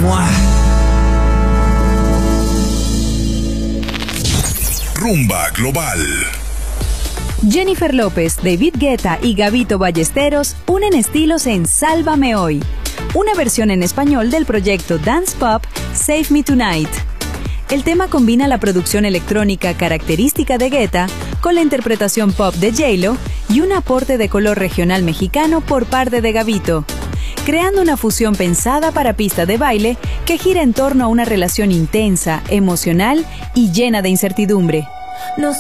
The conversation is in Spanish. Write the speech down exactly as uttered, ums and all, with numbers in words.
¡Mua! Rumba Global. Jennifer López, David Guetta y Gabito Ballesteros unen estilos en Sálvame Hoy, una versión en español del proyecto dance pop Save Me Tonight. El tema combina la producción electrónica característica de Guetta con la interpretación pop de J-Lo y un aporte de color regional mexicano por parte de Gabito, creando una fusión pensada para pista de baile que gira en torno a una relación intensa, emocional y llena de incertidumbre. No